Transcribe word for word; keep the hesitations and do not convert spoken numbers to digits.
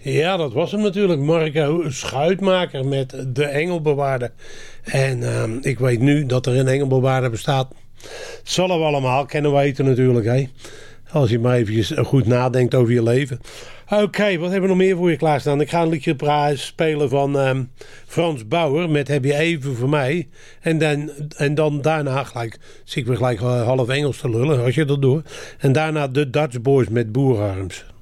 Ja, dat was hem natuurlijk. Marco Schuitmaker met De Engelbewaarder. En uh, ik weet nu dat er een Engelbewaarder bestaat. Zullen we allemaal kennen weten natuurlijk. Hè? Als je maar even goed nadenkt over je leven. Oké, okay, wat hebben we nog meer voor je klaarstaan? Ik ga een liedje spelen van um, Frans Bauer met Heb je even voor mij. En dan, en dan daarna gelijk, zie ik weer gelijk half Engels te lullen als je dat doet. En daarna de Dutch Boys met Boerarms.